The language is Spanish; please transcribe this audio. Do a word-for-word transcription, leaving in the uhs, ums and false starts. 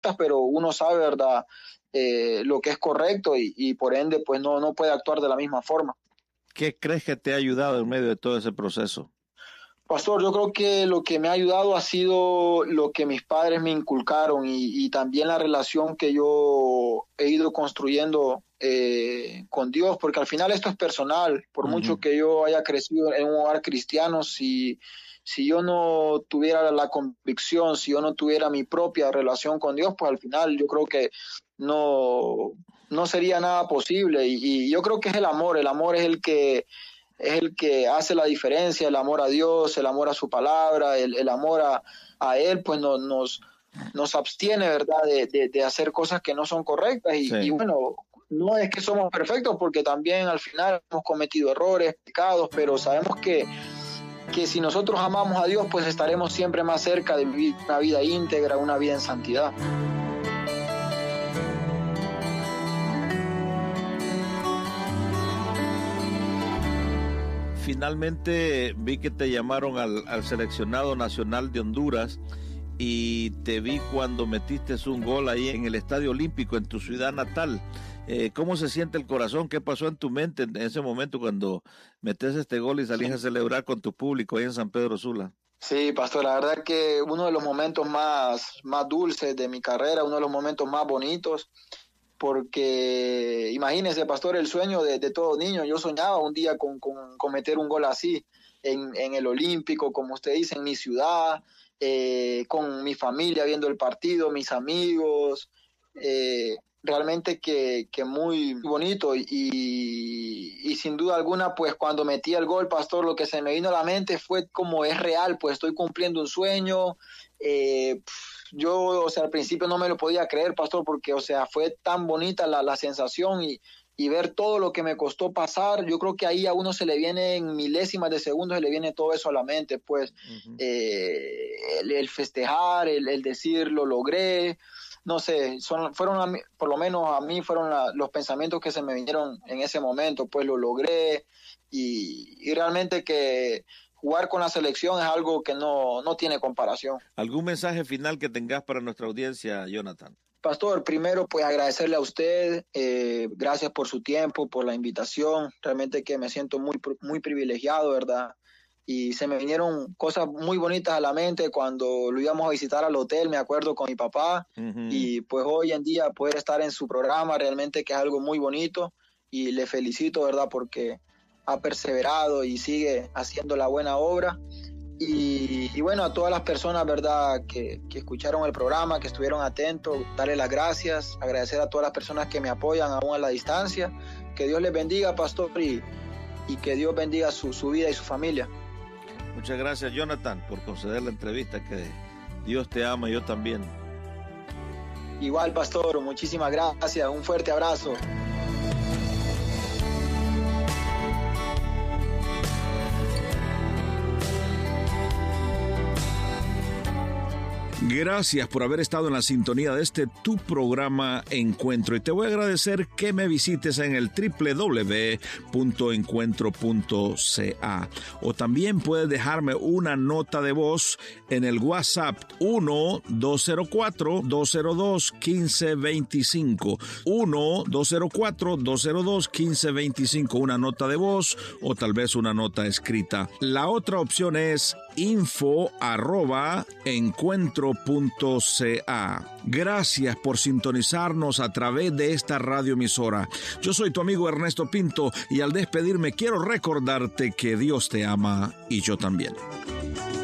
pero uno sabe, ¿verdad?, eh, lo que es correcto y, y por ende pues no, no puede actuar de la misma forma. ¿Qué crees que te ha ayudado en medio de todo ese proceso? Pastor, yo creo que lo que me ha ayudado ha sido lo que mis padres me inculcaron y, y también la relación que yo he ido construyendo eh, con Dios, porque al final esto es personal. Por uh-huh. mucho que yo haya crecido en un hogar cristiano, si, si yo no tuviera la convicción, si yo no tuviera mi propia relación con Dios, pues al final yo creo que no, no sería nada posible. Y, y yo creo que es el amor, el amor es el que... es el que hace la diferencia, el amor a Dios, el amor a su palabra, el, el amor a, a Él, pues nos, nos, nos abstiene, ¿verdad?, de, de, de hacer cosas que no son correctas. Y, sí. y bueno, no es que somos perfectos, porque también al final hemos cometido errores, pecados, pero sabemos que, que si nosotros amamos a Dios, pues estaremos siempre más cerca de vivir una vida íntegra, una vida en santidad. Finalmente vi que te llamaron al, al seleccionado nacional de Honduras y te vi cuando metiste un gol ahí en el Estadio Olímpico en tu ciudad natal. Eh, ¿Cómo se siente el corazón? ¿Qué pasó en tu mente en ese momento cuando metes este gol y salís a celebrar con tu público ahí en San Pedro Sula? Sí, pastor, la verdad que uno de los momentos más, más dulces de mi carrera, uno de los momentos más bonitos, porque imagínese, pastor, el sueño de, de todo niño. Yo soñaba un día con, con, con meter un gol así en, en el Olímpico, como usted dice, en mi ciudad, eh, con mi familia viendo el partido, mis amigos, eh, realmente que, que muy bonito y, y sin duda alguna, pues cuando metí el gol, pastor, lo que se me vino a la mente fue como es real, pues estoy cumpliendo un sueño. eh, Yo, o sea, al principio no me lo podía creer, pastor, porque, o sea, fue tan bonita la, la sensación y, y ver todo lo que me costó pasar. Yo creo que ahí a uno se le viene en milésimas de segundos, se le viene todo eso a la mente, pues, uh-huh. eh, el, el festejar, el, el decir, lo logré, no sé, son, fueron, a mí, por lo menos a mí, fueron la, los pensamientos que se me vinieron en ese momento, pues lo logré y, y realmente que... jugar con la selección es algo que no, no tiene comparación. ¿Algún mensaje final que tengas para nuestra audiencia, Jonathan? Pastor, primero pues agradecerle a usted, eh, gracias por su tiempo, por la invitación, realmente que me siento muy, muy privilegiado, ¿verdad? Y se me vinieron cosas muy bonitas a la mente cuando lo íbamos a visitar al hotel, me acuerdo, con mi papá, uh-huh. y pues hoy en día poder estar en su programa realmente que es algo muy bonito y le felicito, ¿verdad? Porque ha perseverado y sigue haciendo la buena obra. Y, y bueno, a todas las personas, ¿verdad?, que, que escucharon el programa, que estuvieron atentos, darle las gracias, agradecer a todas las personas que me apoyan aún a la distancia. Que Dios les bendiga, pastor, y, y que Dios bendiga su, su vida y su familia. Muchas gracias, Jonathan, por conceder la entrevista. Que Dios te ama, yo también. Igual, pastor, muchísimas gracias, un fuerte abrazo. Gracias por haber estado en la sintonía de este tu programa Encuentro, y te voy a agradecer que me visites en el doble u doble u doble u punto encuentro punto c a o también puedes dejarme una nota de voz en el WhatsApp uno dos cero cuatro dos cero dos uno cinco dos cinco uno dos cero cuatro dos cero dos uno cinco dos cinco, una nota de voz o tal vez una nota escrita. La otra opción es info arroba encuentro punto c a. Gracias por sintonizarnos a través de esta radioemisora. Yo soy tu amigo Ernesto Pinto y al despedirme quiero recordarte que Dios te ama y yo también.